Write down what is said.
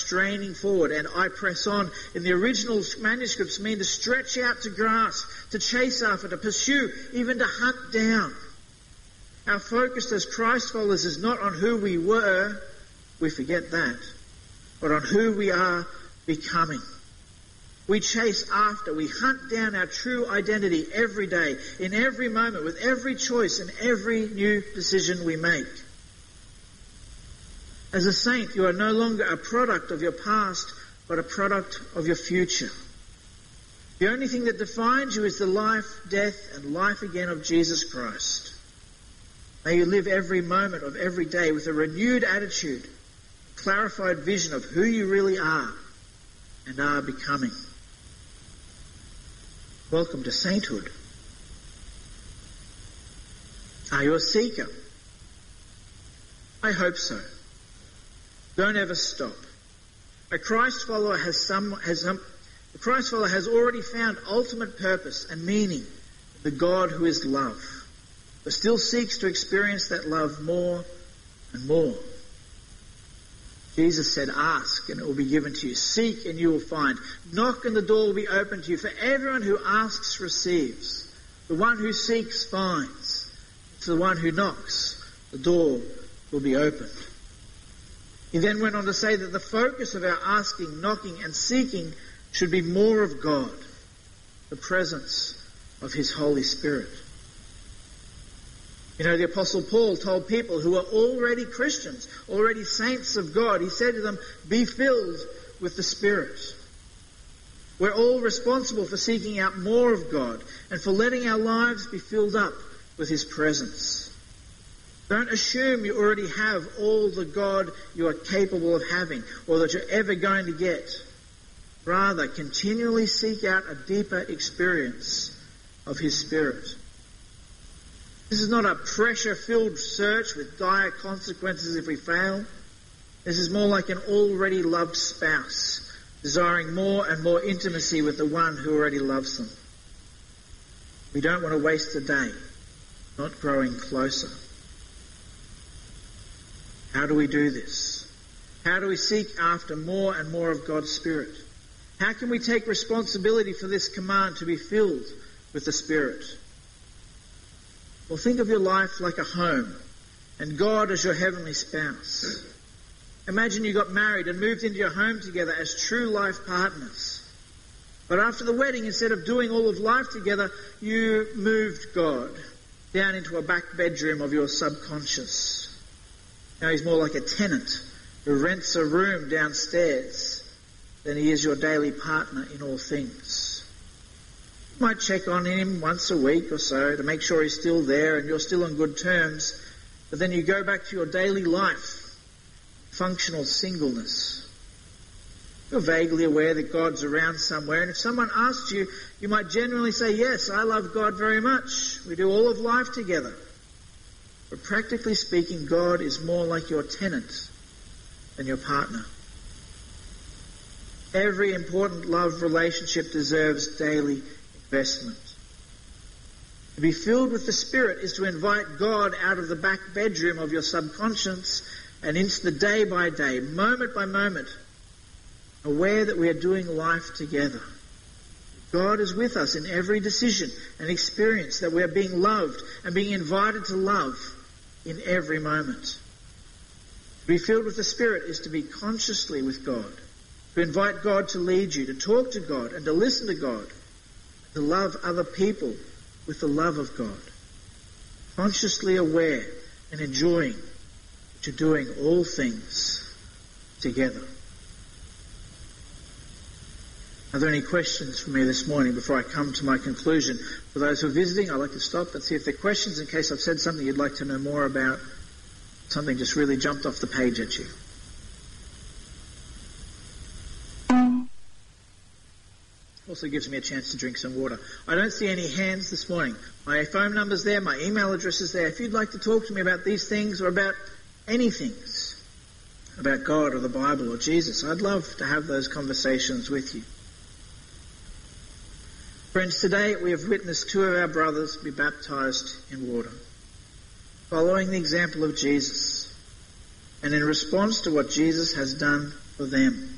straining forward, and I press on in the original manuscripts mean to stretch out, to grasp, to chase after, to pursue, even to hunt down. Our focus as Christ followers is not on who we were, we forget that, but on who we are becoming. We chase after, we hunt down our true identity every day, in every moment, with every choice and every new decision we make. As a saint, you are no longer a product of your past, but a product of your future. The only thing that defines you is the life, death, and life again of Jesus Christ. May you live every moment of every day with a renewed attitude, a clarified vision of who you really are and are becoming. Welcome to sainthood. Are you a seeker? I hope so. Don't ever stop. A Christ follower has already found ultimate purpose and meaning in the God who is love, but still seeks to experience that love more and more. Jesus said, ask and it will be given to you. Seek and you will find. Knock and the door will be opened to you. For everyone who asks receives. The one who seeks finds. To the one who knocks, the door will be opened. He then went on to say that the focus of our asking, knocking and seeking should be more of God, the presence of His Holy Spirit. You know, the Apostle Paul told people who were already Christians, already saints of God, he said to them, be filled with the Spirit. We're all responsible for seeking out more of God and for letting our lives be filled up with His presence. Don't assume you already have all the God you are capable of having or that you're ever going to get. Rather, continually seek out a deeper experience of His Spirit. This is not a pressure-filled search with dire consequences if we fail. This is more like an already loved spouse, desiring more and more intimacy with the one who already loves them. We don't want to waste a day not growing closer. How do we do this? How do we seek after more and more of God's Spirit? How can we take responsibility for this command to be filled with the Spirit? Well, think of your life like a home and God as your heavenly spouse. Imagine you got married and moved into your home together as true life partners. But after the wedding, instead of doing all of life together, you moved God down into a back bedroom of your subconscious. Now He's more like a tenant who rents a room downstairs than He is your daily partner in all things. You might check on Him once a week or so to make sure He's still there and you're still on good terms, but then you go back to your daily life, functional singleness. You're vaguely aware that God's around somewhere, and if someone asks you, you might genuinely say, yes, I love God very much. We do all of life together. But practically speaking, God is more like your tenant than your partner. Every important love relationship deserves daily investment. To be filled with the Spirit is to invite God out of the back bedroom of your subconscious and into the day by day, moment by moment, aware that we are doing life together. God is with us in every decision and experience, that we are being loved and being invited to love in every moment. To be filled with the Spirit is to be consciously with God, to invite God to lead you, to talk to God and to listen to God, to love other people with the love of God. Consciously aware and enjoying that you're doing all things together. Are there any questions for me this morning before I come to my conclusion? For those who are visiting, I'd like to stop and see if there are questions in case I've said something you'd like to know more about, something just really jumped off the page at you. Also gives me a chance to drink some water. I don't see any hands this morning. My phone number's there, my email address is there. If you'd like to talk to me about these things or about anything, about God or the Bible or Jesus, I'd love to have those conversations with you. Friends, today we have witnessed two of our brothers be baptized in water, following the example of Jesus, and in response to what Jesus has done for them.